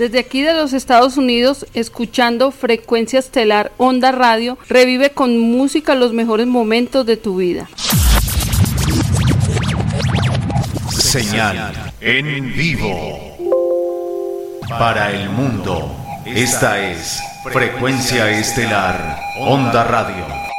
Desde aquí de los Estados Unidos, escuchando Frecuencia Estelar Onda Radio, revive con música los mejores momentos de tu vida. Señal en vivo para el mundo. Esta es Frecuencia Estelar Onda Radio.